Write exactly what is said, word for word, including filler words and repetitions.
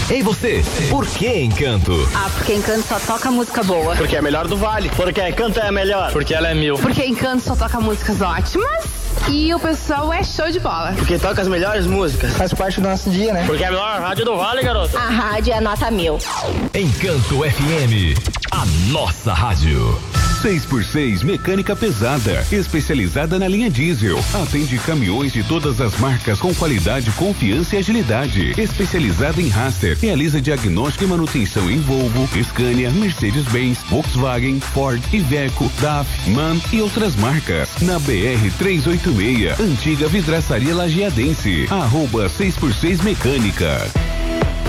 Ei você, por que Encanto? Ah, porque Encanto só toca música boa. Porque é melhor do Vale. Porque Encanto é melhor. Porque ela é mil. Porque Encanto só toca músicas ótimas e o pessoal é show de bola. Porque toca as melhores músicas. Faz parte do nosso dia, né? Porque é a melhor rádio do Vale, garoto. A rádio é nota mil. Encanto F M, a nossa rádio. seis por seis Mecânica Pesada, especializada na linha diesel. Atende caminhões de todas as marcas com qualidade, confiança e agilidade. Especializada em Raster, realiza diagnóstico e manutenção em Volvo, Scania, Mercedes-Benz, Volkswagen, Ford, Iveco, D A F, MAN e outras marcas. Na B R trezentos e oitenta e seis, antiga Vidraçaria Lajeadense. Arroba seis por seis Mecânica.